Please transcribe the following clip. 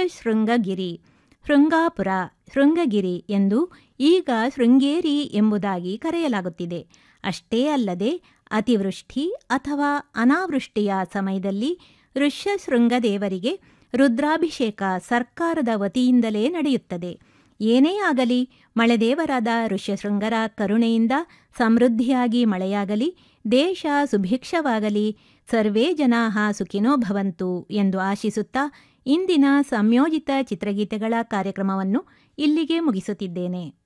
ಶೃಂಗಗಿರಿ, ಶೃಂಗಾಪುರ, ಶೃಂಗಗಿರಿ ಎಂದು ಈಗ ಶೃಂಗೇರಿ ಎಂಬುದಾಗಿ ಕರೆಯಲಾಗುತ್ತಿದೆ. ಅಷ್ಟೇ ಅಲ್ಲದೆ ಅತಿವೃಷ್ಟಿ ಅಥವಾ ಅನಾವೃಷ್ಟಿಯ ಸಮಯದಲ್ಲಿ ಋಷ್ಯಶೃಂಗದೇವರಿಗೆ ರುದ್ರಾಭಿಷೇಕ ಸರ್ಕಾರದ ವತಿಯಿಂದಲೇ ನಡೆಯುತ್ತದೆ. ಏನೇ ಆಗಲಿ, ಮಳೆದೇವರಾದ ಋಷ್ಯಶೃಂಗರ ಕರುಣೆಯಿಂದ ಸಮೃದ್ಧಿಯಾಗಿ ಮಳೆಯಾಗಲಿ, ದೇಶ ಸುಭಿಕ್ಷವಾಗಲಿ, ಸರ್ವೇ ಜನಾಃ ಸುಖಿನೋ ಭವಂತು ಎಂದು ಆಶಿಸುತ್ತಾ ಇಂದಿನ ಸಂಯೋಜಿತ ಚಿತ್ರಗೀತೆಗಳ ಕಾರ್ಯಕ್ರಮವನ್ನು ಇಲ್ಲಿಗೆ ಮುಗಿಸುತ್ತಿದ್ದೇನೆ.